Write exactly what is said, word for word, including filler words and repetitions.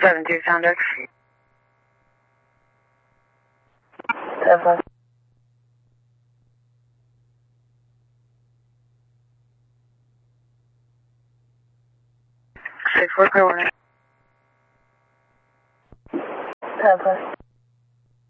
seven two Sound X. ten five. six four, clear warning. ten five.